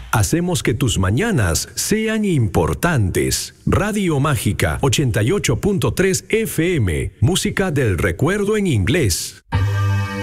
Hacemos que tus mañanas sean importantes. Radio Mágica 88.3 FM. Música del recuerdo en inglés.